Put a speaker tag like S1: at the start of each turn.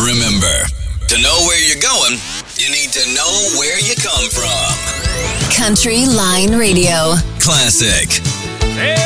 S1: Remember, to know where you're going, you need to know where you come from.
S2: Country Line Radio.
S1: Classic.
S3: Hey,